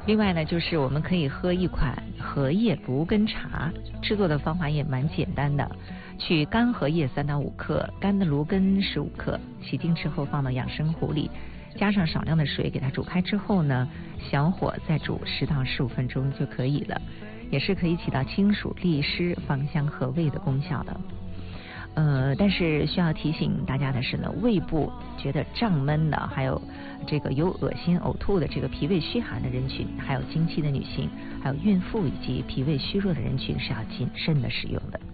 另外呢，就是我们可以喝一款荷叶芦根茶，制作的方法也蛮简单的。取干荷叶3到5克，干的芦根15克，洗净之后放到养生壶里，加上少量的水给它煮开之后呢，小火再煮10到15分钟就可以了，也是可以起到清暑利湿、芳香和胃的功效的。但是需要提醒大家的是呢，胃部觉得胀闷的，还有这个有恶心呕吐的这个脾胃虚寒的人群，还有经期的女性，还有孕妇以及脾胃虚弱的人群是要谨慎的使用的。